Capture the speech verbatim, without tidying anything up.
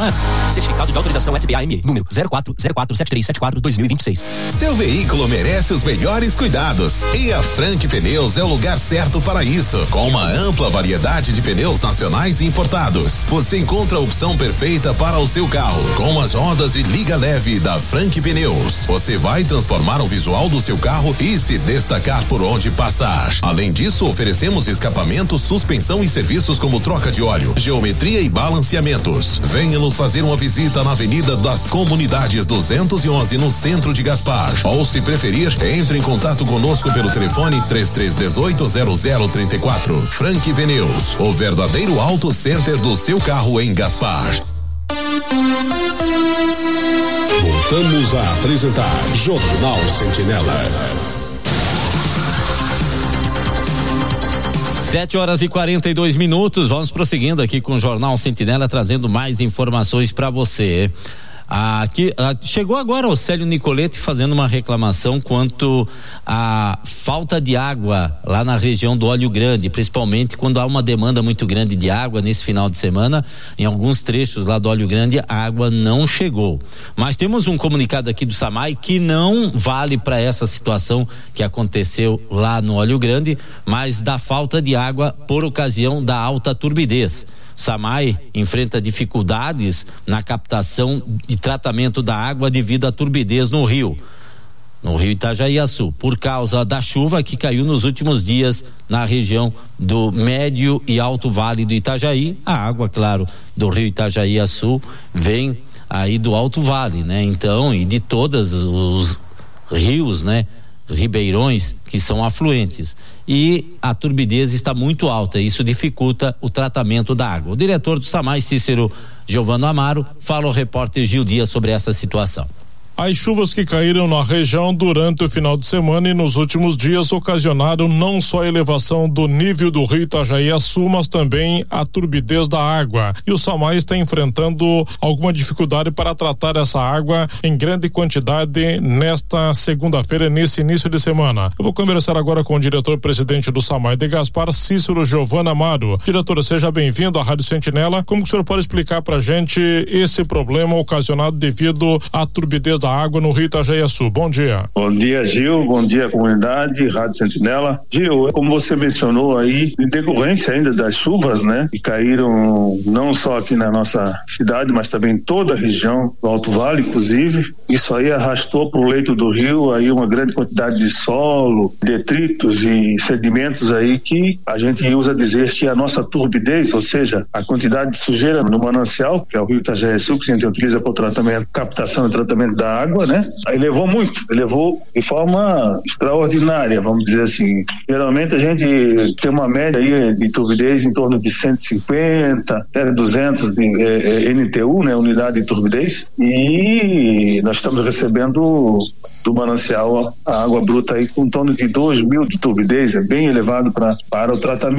Ah, certificado de autorização S B A M E, número zero quatro zero quatro sete três sete quatro dois mil e vinte e seis. Seu veículo merece os melhores cuidados e a Frank Pneus é o lugar certo para isso. Com uma ampla variedade de pneus nacionais e importados, você encontra a opção perfeita para o seu carro. Com as rodas de liga leve da Frank Pneus, você vai transformar o visual do seu carro e se destacar por onde passar. Além disso, oferecemos escapamento, suspensão e serviços como troca de óleo, geometria e balanceamentos. Venha nos fazer uma visita na Avenida das Comunidades duzentos e onze, no centro de Gaspar. Ou, se preferir, entre em contato conosco pelo telefone três três um oito zero zero três quatro. Frank Pneus, o verdadeiro auto center do seu carro em Gaspar. Voltamos a apresentar Jornal Sentinela. Sete horas e quarenta e dois minutos, vamos prosseguindo aqui com o Jornal Sentinela, trazendo mais informações para você. Aqui, ah, chegou agora o Célio Nicoletti fazendo uma reclamação quanto à falta de água lá na região do Olho Grande, principalmente quando há uma demanda muito grande de água nesse final de semana. Em alguns trechos lá do Olho Grande a água não chegou, mas temos um comunicado aqui do SAMAI que não vale para essa situação que aconteceu lá no Olho Grande, mas da falta de água por ocasião da alta turbidez. SAMAI enfrenta dificuldades na captação e tratamento da água devido à turbidez no rio, no rio Itajaiaçu, por causa da chuva que caiu nos últimos dias na região do médio e alto vale do Itajaí. A água, claro, do rio Itajaiaçu vem aí do alto vale, né? Então, e de todos os rios, né? Ribeirões que são afluentes, e a turbidez está muito alta, isso dificulta o tratamento da água. O diretor do SAMAI, Cícero Giovano Amaro, fala ao repórter Gil Dias sobre essa situação. As chuvas que caíram na região durante o final de semana e nos últimos dias ocasionaram não só a elevação do nível do rio Itajaiaçu, mas também a turbidez da água. E o SAMAI está enfrentando alguma dificuldade para tratar essa água em grande quantidade nesta segunda-feira, nesse início de semana. Eu vou conversar agora com o diretor-presidente do SAMAI de Gaspar, Cícero Giovano Amaro. Diretor, seja bem-vindo à Rádio Sentinela. Como que o senhor pode explicar para a gente esse problema ocasionado devido à turbidez da da água no rio Itajaiaçu? Bom dia. Bom dia, Gil. Bom dia, comunidade, Rádio Sentinela. Gil, como você mencionou aí, em decorrência ainda das chuvas, né, que caíram não só aqui na nossa cidade, mas também em toda a região do Alto Vale, inclusive, isso aí arrastou para o leito do rio aí uma grande quantidade de solo, detritos e sedimentos aí que a gente usa dizer que a nossa turbidez, ou seja, a quantidade de sujeira no manancial, que é o rio Itajaiaçu, que a gente utiliza para o tratamento, captação e tratamento da água, né? Elevou muito, elevou de forma extraordinária, vamos dizer assim. Geralmente a gente tem uma média aí de turbidez em torno de cento e cinquenta até duzentos de, é, é, N T U, né? Unidade de turbidez, e nós estamos recebendo do manancial a água bruta aí com em torno de dois mil de turbidez, é bem elevado pra, para o tratamento